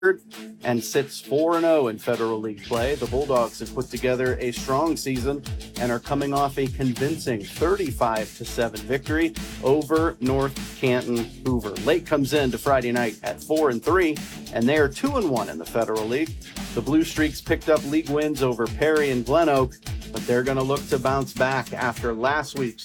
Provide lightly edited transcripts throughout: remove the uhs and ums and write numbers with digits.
and sits 4-0 in Federal League play. The Bulldogs have put together a strong season and are coming off a convincing 35-7 victory over North Canton Hoover. Lake comes in to Friday night at 4-3, and they are 2-1 in the Federal League. The Blue Streaks picked up league wins over Perry and Glen Oak, but they're going to look to bounce back after last week's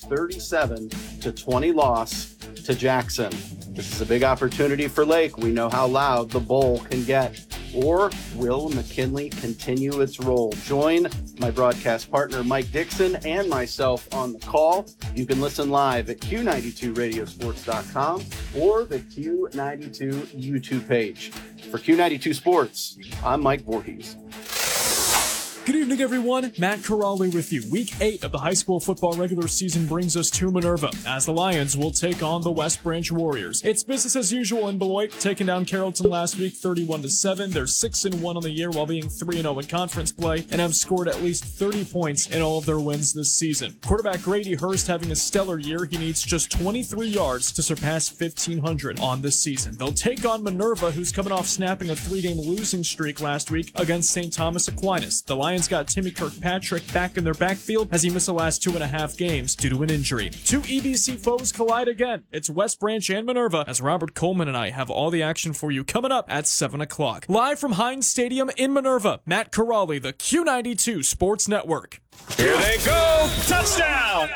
37-20 loss to Jackson. This is a big opportunity for Lake. We know how loud the bowl can get. Or will McKinley continue its role? Join my broadcast partner Mike Dixon and myself on the call. You can listen live at Q92radiosports.com or the Q92 YouTube page. For Q92 Sports, I'm Mike Voorhees. Good evening, everyone. Matt Corrali with you. Week 8 of the high school football regular season brings us to Minerva, as the Lions will take on the West Branch Warriors. It's business as usual in Beloit, taking down Carrollton last week 31-7. They're 6-1 on the year while being 3-0 in conference play and have scored at least 30 points in all of their wins this season. Quarterback Grady Hurst having a stellar year. He needs just 23 yards to surpass 1,500 on this season. They'll take on Minerva, who's coming off snapping a 3-game losing streak last week against St. Thomas Aquinas. The Lions got Timmy Kirkpatrick back in their backfield as he missed the last 2.5 games due to an injury. Two EBC foes collide again. It's West Branch and Minerva, as Robert Coleman and I have all the action for you coming up at 7 o'clock. Live from Heinz Stadium in Minerva, Matt Corrali, the Q92 Sports Network. Here they go. Touchdown!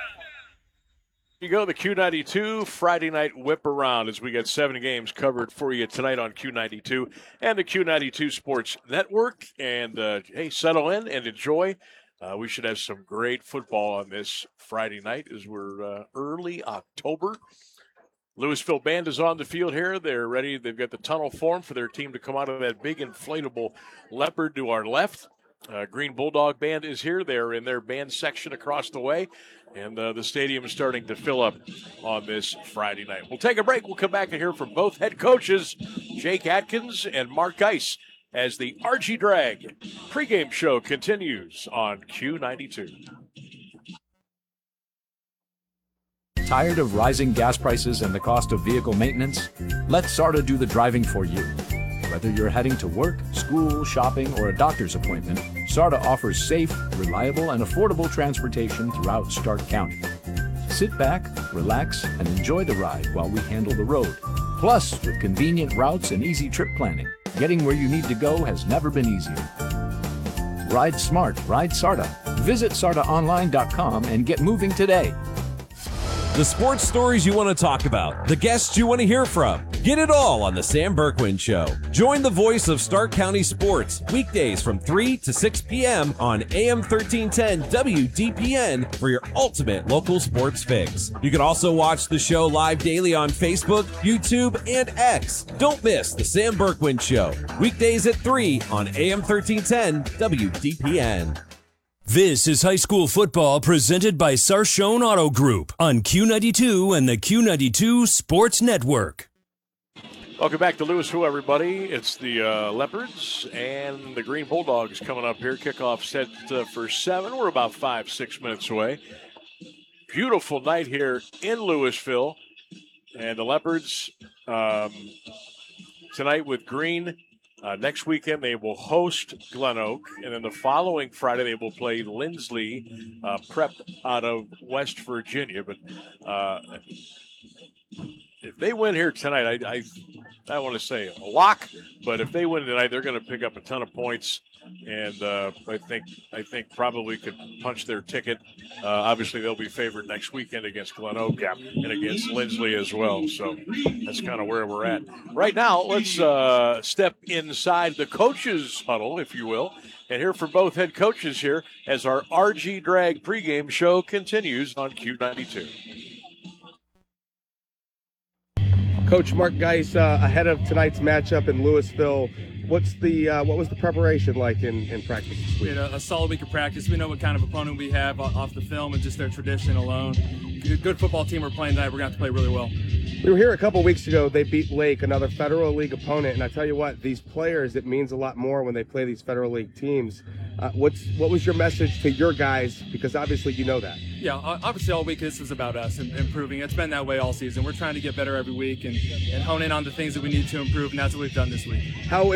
You go, the Q92 Friday night whip around as we get 7 games covered for you tonight on Q92 and the Q92 Sports Network. And, hey, settle in and enjoy. We should have some great football on this Friday night as we're early October. Louisville Band is on the field here. They're ready. They've got the tunnel formed for their team to come out of that big inflatable leopard to our left. Green Bulldog Band is here. They're in their band section across the way. And the stadium is starting to fill up on this Friday night. We'll take a break. We'll come back and hear from both head coaches, Jake Atkins and Mark Geis, as the RG Drag pregame show continues on Q92. Tired of rising gas prices and the cost of vehicle maintenance? Let SARTA do the driving for you. Whether you're heading to work, school, shopping, or a doctor's appointment, SARTA offers safe, reliable, and affordable transportation throughout Stark County. Sit back, relax, and enjoy the ride while we handle the road. Plus, with convenient routes and easy trip planning, getting where you need to go has never been easier. Ride smart, ride SARTA. Visit SARTAonline.com and get moving today. The sports stories you want to talk about, the guests you want to hear from. Get it all on the Sam Berkwin Show. Join the voice of Stark County sports weekdays from 3 to 6 p.m. on AM 1310 WDPN for your ultimate local sports fix. You can also watch the show live daily on Facebook, YouTube, and X. Don't miss the Sam Berkwin Show. Weekdays at 3 on AM 1310 WDPN. This is high school football presented by Sarshone Auto Group on Q92 and the Q92 Sports Network. Welcome back to Louisville, everybody. It's the Leopards and the Green Bulldogs coming up here. Kickoff set for 7. We're about 5-6 minutes away. Beautiful night here in Louisville. And the Leopards tonight with Green. Next weekend, they will host Glen Oak, and then the following Friday, they will play Lindsley, prep out of West Virginia. But if they win here tonight, I want to say a lock, but if they win tonight, they're going to pick up a ton of points, and I think probably could punch their ticket. Obviously, they'll be favored next weekend against Glen Oak and against Lindsley as well. So that's kind of where we're at. Right now, let's step inside the coaches' huddle, if you will, and hear from both head coaches here as our RG Drag pregame show continues on Q92. Coach Mark Geis, ahead of tonight's matchup in Louisville, what was the preparation like in practice this week? We had a solid week of practice. We know what kind of opponent we have off the film and just their tradition alone. good football team we're playing tonight. We're going to have to play really well. We were here a couple weeks ago. They beat Lake, another Federal League opponent, and I tell you what, these players, it means a lot more when they play these Federal League teams. What was your message to your guys? Because obviously you know that. Yeah, obviously all week this is about us and improving. It's been that way all season. We're trying to get better every week and hone in on the things that we need to improve, and that's what we've done this week. How